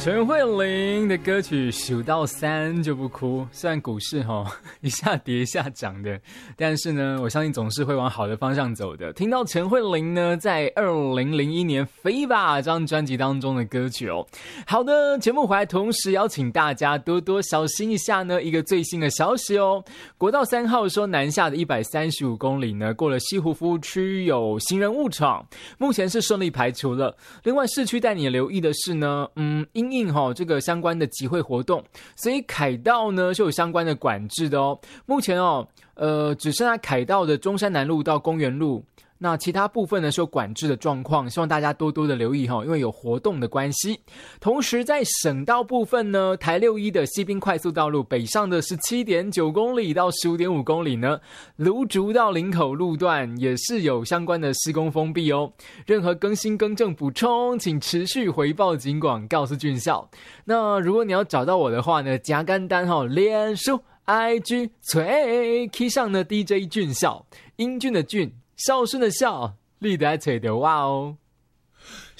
陈慧琳的歌曲数到3就不哭，虽然股市一下跌一下涨的，但是呢我相信总是会往好的方向走的。听到陈慧琳呢在2001年《飞吧》这张专辑当中的歌曲哦。好的，节目回来同时邀请大家多多小心一下呢一个最新的消息哦。国道3号说南下的135公里呢过了西湖服务区有行人误闯，目前是顺利排除了。另外市区带你留意的是呢因应这个相关的集会活动，所以凯道呢是有相关的管制的哦。目前只剩下凯道的中山南路到公园路，那其他部分呢是有管制的状况，希望大家多多的留意因为有活动的关系。同时在省道部分呢，台61的西滨快速道路北上的 17.9 公里到 15.5 公里呢，芦竹到林口路段也是有相关的施工封闭哦。任何更新更正补充请持续回报警广告诉俊孝。那如果你要找到我的话呢，加简单脸书 IG 吹 key 上呢 DJ 俊孝，英俊的俊，孝顺的孝，你就要找到我哦。